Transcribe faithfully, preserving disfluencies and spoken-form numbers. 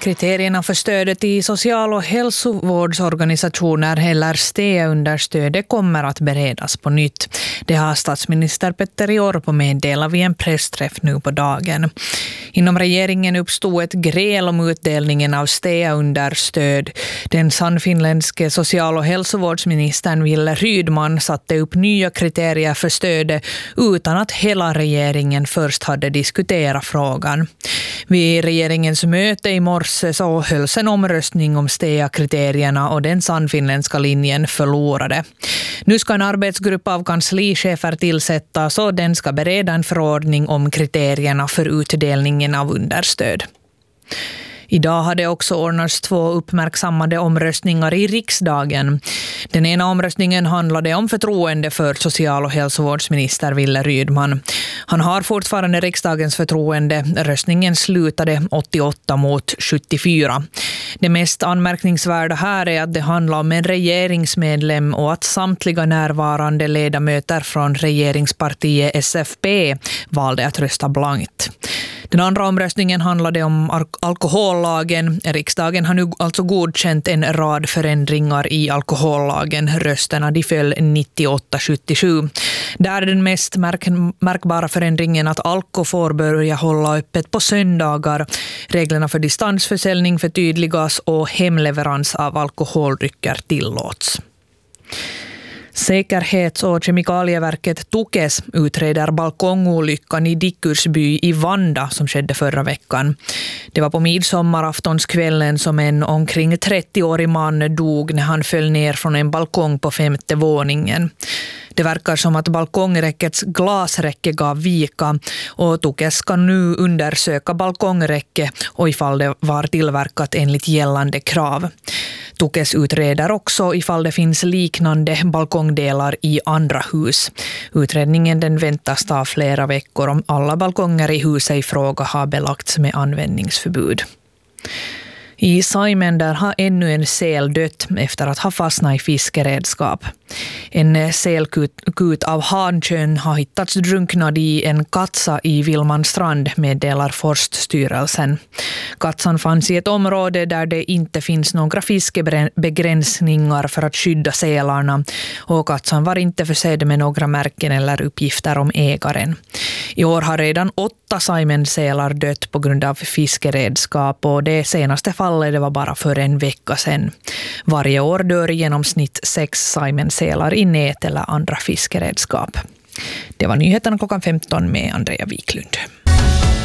Kriterierna för stödet i social- och hälsovårdsorganisationer eller S T E A-understödet kommer att beredas på nytt. Det har statsminister Petteri Orpo meddelat vid en pressträff nu på dagen. Inom regeringen uppstod ett gräl om utdelningen av S T E A-understöd. Den sannfinländske social- och hälsovårdsministern Wille Rydman satte upp nya kriterier för stödet utan att hela regeringen först hade diskuterat frågan. Vid regeringens möte i morse så hölls en omröstning om S T E A-kriterierna och den sannfinländska linjen förlorade. Nu ska en arbetsgrupp av kanslichefer tillsättas och den ska bereda en förordning om kriterierna för utdelningen av understöd. Idag hade också ordnats två uppmärksammade omröstningar i riksdagen. Den ena omröstningen handlade om förtroende för social- och hälsovårdsminister Wille Rydman. Han har fortfarande riksdagens förtroende. Röstningen slutade åttioåtta mot sjuttiofyra. Det mest anmärkningsvärda här är att det handlar om en regeringsmedlem och att samtliga närvarande ledamöter från regeringspartiet S F P valde att rösta blankt. Den andra omröstningen handlade om al- alkohollagen. Riksdagen har nu alltså godkänt en rad förändringar i alkohollagen. Rösterna de föll nittioåtta sjuttiosju. Där är den mest märk- märkbara förändringen att Alko får börja hålla öppet på söndagar. Reglerna för distansförsäljning förtydligas och hemleverans av alkoholdrycker tillåts. Säkerhets- och kemikalieverket Tukes utreder balkongolyckan i Dickursby i Vanda som skedde förra veckan. Det var på midsommaraftonskvällen som en omkring trettio-årig man dog när han föll ner från en balkong på femte våningen. Det verkar som att balkongräckets glasräcke gav vika och Tukes ska nu undersöka balkongräcke och ifall det var tillverkat enligt gällande krav. Tukes utreder också ifall det finns liknande balkongdelar i andra hus. Utredningen den väntas ta flera veckor om alla balkonger i huset i fråga har belagts med användningsförbud. I Saimen där har ännu en säl dött efter att ha fastnat i fiskeredskap. En sälkut av hankön har hittats drunknad i en katsa i Vilmanstrand, meddelar Forststyrelsen. Katsan fanns i ett område där det inte finns några fiskebegränsningar för att skydda sälarna och katsan var inte försedd med några märken eller uppgifter om ägaren. I år har redan åtta Saimen-sälar dött på grund av fiskeredskap och det senaste fallet det var bara för en vecka sedan. Varje år dör i genomsnitt sex Saimen-sälar i nät eller andra fiskeredskap. Det var nyheterna klockan femton med Andrea Wiklund.